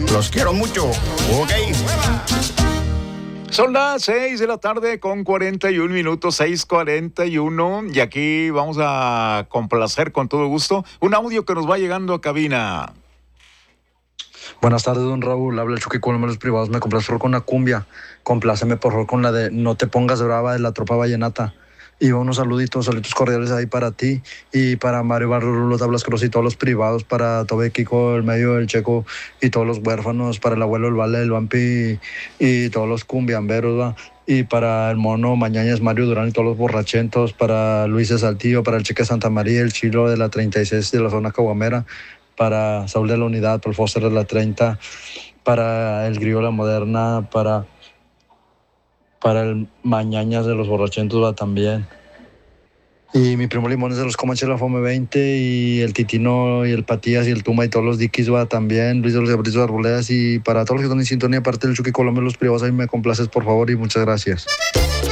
Los quiero mucho. Ok. Son las 6 de la tarde con 41 minutos, 6:41, y aquí vamos a complacer con todo gusto un audio que nos va llegando a cabina. Buenas tardes, don Raúl. Habla el Chucky con los privados. Me complace por favor con una cumbia. Compláceme por favor con la de No te pongas brava de la Tropa Vallenata. Y unos saluditos cordiales ahí para ti y para Mario Barrulo, Tablas Cross y todos los privados, para Tobe Kiko, el medio del Checo y todos los huérfanos, para el abuelo el Vale del Vampi y todos los cumbiamberos, ¿va? Y para el mono Mañañas, Mario Durán y todos los borrachentos, para Luis de Saltillo, para el Cheque Santa María, el Chilo de la 36 de la zona Caguamera, para Saúl de la Unidad, para el Foster de la 30, para el Grillo de la Moderna, para el Mañañas de los borrachentos, va también. Y mi primo Limones de los Comanches de la Fome 20, y el Titino y el Patías y el Tuma y todos los Dikis, va también. Luis de los Gabritos de Arboledas, y para todos los que están en sintonía, aparte del Chucky Colombia, los privados, ahí me complaces por favor y muchas gracias.